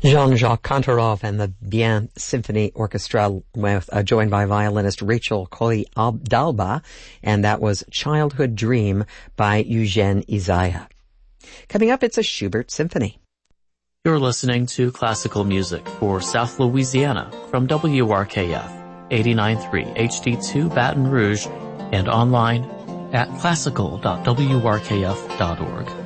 Jean-Jacques Kantorov and the Bien Symphony Orchestra with joined by violinist Rachel Coy-Dalba, and that was Childhood Dream by Eugène Isaiah. Coming up, it's a Schubert symphony. You're listening to classical music for South Louisiana from WRKF 89.3 HD2 Baton Rouge and online at classical.wrkf.org.